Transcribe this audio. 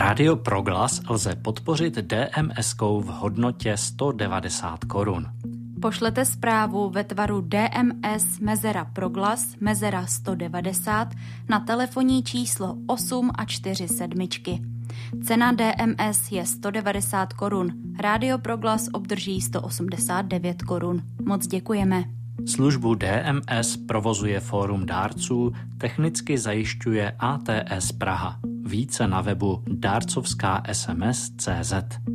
Rádio Proglas lze podpořit DMS-kou v hodnotě 190 korun. Pošlete zprávu ve tvaru DMS mezera Proglas mezera 190 na telefonní číslo 847. Cena DMS je 190 korun. Rádio Proglas obdrží 189 korun. Moc děkujeme. Službu DMS provozuje Fórum dárců, technicky zajišťuje ATS Praha. Více na webu dárcovská SMS.cz.